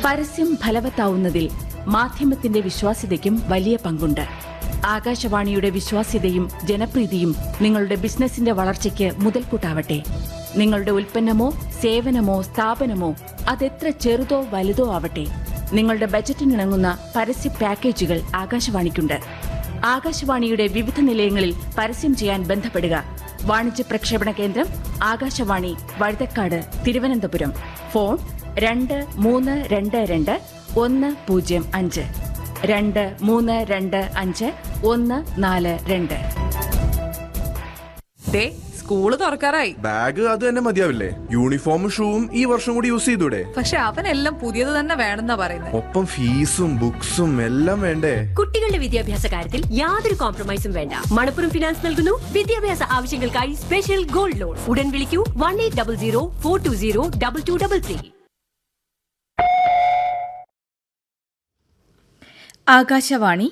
പരസ്യം ഫലവത്താവുന്നതിൽ മാധ്യമത്തിന്റെ വിശ്വാസ്യതയ്ക്കും വലിയ പങ്കുണ്ട്. ആകാശവാണിയുടെ വിശ്വാസ്യതയും ജനപ്രീതിയും നിങ്ങളുടെ ബിസിനസിന്റെ വളർച്ചയ്ക്ക് മുതൽക്കൂട്ടാവട്ടെ. നിങ്ങളുടെ ഉൽപ്പന്നമോ സേവനമോ സ്ഥാപനമോ അതെത്ര ചെറുതോ വലുതോ ആവട്ടെ, നിങ്ങളുടെ ബജറ്റിനിണങ്ങുന്ന പരസ്യ പാക്കേജുകൾ ആകാശവാണിക്കുണ്ട്. ആകാശവാണിയുടെ വിവിധ നിലയങ്ങളിൽ പരസ്യം ചെയ്യാൻ ബന്ധപ്പെടുക. വാണിജ്യ പ്രക്ഷേപണ കേന്ദ്രം Akashvani, Vazhuthacaud, Thiruvananthapuram. Phone 2322 105 2325 142. School തുറക്കാറായി. Bag അത് തന്നെ മതിയാവില്ലേ? യൂണിഫോമും ഷൂവും ഈ വർഷം കൂടി യൂസ് ചെയ്തൂടെ? പക്ഷെ അവനെല്ലാം പുതിയത് തന്നെ വേണമെന്നാ പറയുന്നത്. ഒപ്പം ഫീസും ബുക്സും എല്ലാം വേണ്ടേ? കുട്ടികളുടെ വിദ്യാഭ്യാസ കാര്യത്തിൽ യാതൊരു കോംപ്രമൈസും വേണ്ട. മണപ്പുറം ഫിനാൻസ് നൽകുന്നു വിദ്യാഭ്യാസ ആവശ്യങ്ങൾക്കായി സ്പെഷ്യൽ ഗോൾഡ് ലോൺ. ഉടൻ വിളിക്കൂ 1800 420 2233. ആകാശവാണി.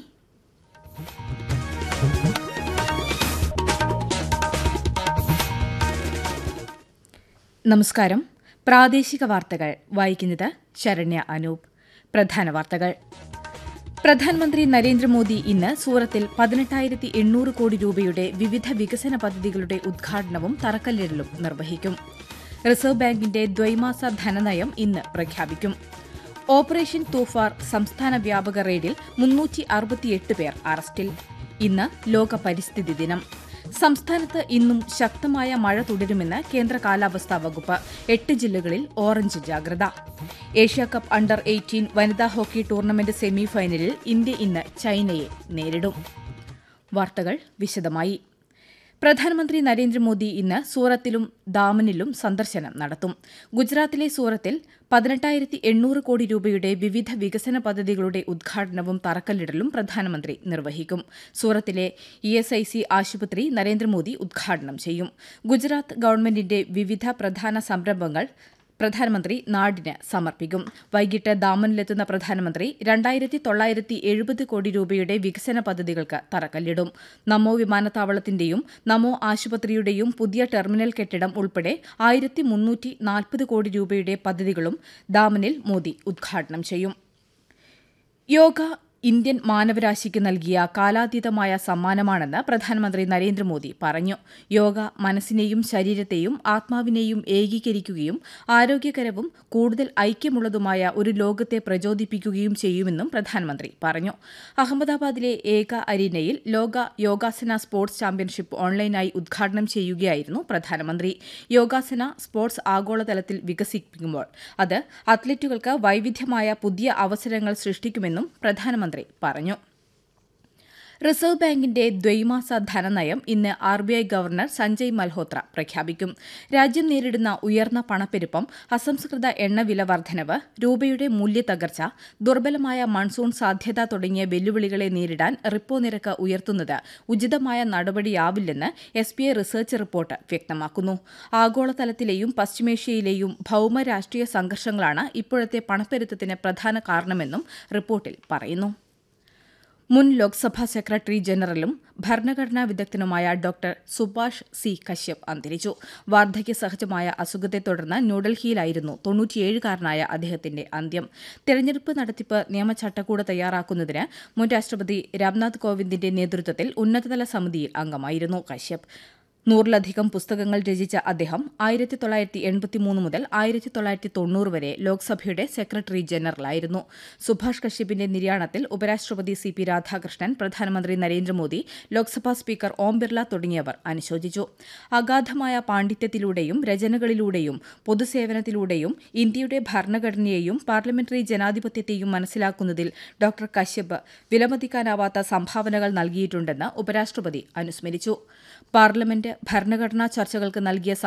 നമസ്കാരം. പ്രാദേശിക വാർത്തകൾ വായിക്കുന്നത് ശരണ്യ അനൂപ്. പ്രധാന വാർത്തകൾ. പ്രധാനമന്ത്രി നരേന്ദ്രമോദി ഇന്ന് സൂറത്തിൽ 18,800 കോടി രൂപയുടെ വിവിധ വികസന പദ്ധതികളുടെ ഉദ്ഘാടനവും തറക്കല്ലിടലും നിർവഹിക്കും. റിസർവ് ബാങ്കിന്റെ ദ്വൈമാസ ധനനയം ഇന്ന് പ്രഖ്യാപിക്കും. ഓപ്പറേഷൻ തൂഫാർ സംസ്ഥാന വ്യാപക റെയ്ഡിൽ 368 പേർ അറസ്റ്റിൽ. ഇന്ന് ലോക പരിസ്ഥിതി ദിനം. സംസ്ഥാനത്ത് ഇന്നും ശക്തമായ മഴ തുടരുമെന്ന് കേന്ദ്ര കാലാവസ്ഥാ വകുപ്പ്. 8 ജില്ലകളിൽ ഓറഞ്ച് ജാഗ്രത. ഏഷ്യാകപ്പ് അണ്ടർ-18 വനിതാ ഹോക്കി ടൂർണമെന്റ് സെമിഫൈനലിൽ ഇന്ത്യ ഇന്ന് ചൈനയെ നേരിടും. വാർത്തകൾ വിശദമായി. പ്രധാനമന്ത്രി നരേന്ദ്രമോദി ഇന്ന് സൂറത്തിലും ദാമനിലും സന്ദർശനം നടത്തും. ഗുജറാത്തിലെ സൂറത്തിൽ 18,800 കോടി രൂപയുടെ വിവിധ വികസന പദ്ധതികളുടെ ഉദ്ഘാടനവും തറക്കല്ലിടലും പ്രധാനമന്ത്രി നിർവഹിക്കും. സൂറത്തിലെ ESIC ആശുപത്രി നരേന്ദ്രമോദി ഉദ്ഘാടനം ചെയ്യും. ഗുജറാത്ത് ഗവൺമെന്റിന്റെ വിവിധ പ്രധാന സംരംഭങ്ങൾ പ്രധാനമന്ത്രി നാടിന് സമർപ്പിക്കും. വൈകിട്ട് ദാമനിലെത്തുന്ന പ്രധാനമന്ത്രി 2,970 കോടി രൂപയുടെ വികസന പദ്ധതികൾക്ക് തറക്കല്ലിടും. നമോ വിമാനത്താവളത്തിന്റെയും നമോ ആശുപത്രിയുടെയും പുതിയ ടെർമിനൽ കെട്ടിടം ഉൾപ്പെടെ 1,340 കോടി രൂപയുടെ പദ്ധതികളും ദാമനിൽ മോദി ഉദ്ഘാടനം ചെയ്യും. യോഗ ഇന്ത്യൻ മാനവരാശിക്ക് നൽകിയ കാലാതീതമായ സമ്മാനമാണെന്ന് പ്രധാനമന്ത്രി നരേന്ദ്രമോദി പറഞ്ഞു. യോഗ മനസ്സിനെയും ശരീരത്തെയും ആത്മാവിനെയും ഏകീകരിക്കുകയും ആരോഗ്യകരവും കൂടുതൽ ഐക്യമുള്ളതുമായ ഒരു ലോകത്തെ പ്രചോദിപ്പിക്കുകയും ചെയ്യുമെന്നും പ്രധാനമന്ത്രി പറഞ്ഞു. അഹമ്മദാബാദിലെ ഏക അരീനയിൽ ലോക യോഗാസന സ്പോർട്സ് ചാമ്പ്യൻഷിപ്പ് ഓൺലൈനായി ഉദ്ഘാടനം ചെയ്യുകയായിരുന്നു പ്രധാനമന്ത്രി. യോഗാസന സ്പോർട്സ് ആഗോളതലത്തിൽ വികസിപ്പിക്കുമ്പോൾ അത് അത്ലറ്റുകൾക്ക് വൈവിധ്യമായ പുതിയ അവസരങ്ങൾ സൃഷ്ടിക്കുമെന്നും പ്രധാനമന്ത്രി പറഞ്ഞു. റിസർവ് ബാങ്കിന്റെ ദ്വൈമാസ ധനനയം ഇന്ന് RBI ഗവർണർ സഞ്ജയ് മൽഹോത്ര പ്രഖ്യാപിക്കും. രാജ്യം നേരിടുന്ന ഉയർന്ന പണപ്പെരുപ്പം, അസംസ്കൃത എണ്ണവില വർധനവ്, രൂപയുടെ മൂല്യത്തകർച്ച, ദുർബലമായ മൺസൂൺ സാധ്യത തുടങ്ങിയ വെല്ലുവിളികളെ നേരിടാൻ റിപ്പോ നിരക്ക് ഉയർത്തുന്നത് ഉചിതമായ നടപടിയാവില്ലെന്ന് SBI റിസർച്ച് റിപ്പോർട്ട് വ്യക്തമാക്കുന്നു. ആഗോളതലത്തിലെയും പശ്ചിമേഷ്യയിലെയും ഭൌമ രാഷ്ട്രീയ സംഘർഷങ്ങളാണ് ഇപ്പോഴത്തെ പണപ്പെരുത്തത്തിന് പ്രധാന കാരണമെന്നും റിപ്പോർട്ടിൽ പറയുന്നു. മുൻ ലോക്സഭാ സെക്രട്ടറി ജനറലും ഭരണഘടനാ വിദഗ്ധനുമായ ഡോക്ടർ സുഭാഷ് സി കശ്യപ് അന്തരിച്ചു. വാർദ്ധക്യ സഹജമായ അസുഖത്തെ തുടർന്ന് ന്യൂഡൽഹിയിലായിരുന്നു 97-കാരനായ അദ്ദേഹത്തിന്റെ അന്ത്യം. തെരഞ്ഞെടുപ്പ് നടത്തിപ്പ് നിയമചട്ടക്കൂട് തയ്യാറാക്കുന്നതിന് മുൻ രാഷ്ട്രപതി രാംനാഥ് കോവിന്ദിന്റെ നേതൃത്വത്തിൽ ഉന്നതതല സമിതിയിൽ അംഗമായിരുന്നു കശ്യപ്. 100-ലധികം പുസ്തകങ്ങൾ രചിച്ച അദ്ദേഹം 1983 മുതൽ 1990 വരെ ലോക്സഭയുടെ സെക്രട്ടറി ജനറലായിരുന്നു. സുഭാഷ് കശ്യപിന്റെ നിര്യാണത്തിൽ ഉപരാഷ്ട്രപതി CP രാധാകൃഷ്ണൻ, പ്രധാനമന്ത്രി നരേന്ദ്രമോദി, ലോക്സഭാ സ്പീക്കർ ഓം ബിർള തുടങ്ങിയവർ അനുശോചിച്ചു. അഗാധമായ പാണ്ഡിത്യത്തിലൂടെയും രചനകളിലൂടെയും പൊതുസേവനത്തിലൂടെയും ഇന്ത്യയുടെ ഭരണഘടനയെയും പാർലമെന്ററി ജനാധിപത്യത്തെയും മനസ്സിലാക്കുന്നതിൽ ഡോക്ടർ കശ്യപ് വിലമതിക്കാനാവാത്ത സംഭാവനകൾ നൽകിയിട്ടുണ്ടെന്ന് ഉപരാഷ്ട്രപതി അനുസ്മരിച്ചു. പാർലമെന്റ് ഭരണഘടനാ ചർച്ചകൾക്ക് നൽകിയ